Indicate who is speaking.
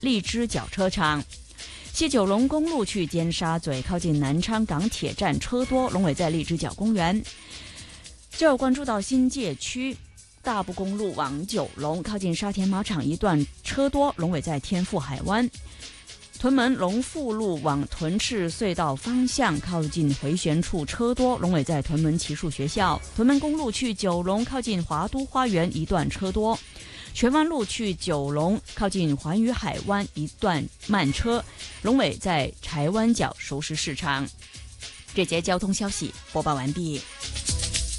Speaker 1: 荔枝角车厂。西九龙公路去尖沙咀靠近南昌港铁站车多，龙尾在荔枝角公园。这有关注到新界区大埔公路往九龙靠近沙田马场一段车多，龙尾在天富海湾。屯门龙富路往屯赤隧道方向靠近回旋处车多，龙尾在屯门骑术学校。屯门公路去九龙靠近华都花园一段车多。荃湾路去九龙靠近环宇海湾一段慢车，龙尾在柴湾角熟食市场。这节交通消息播报完毕。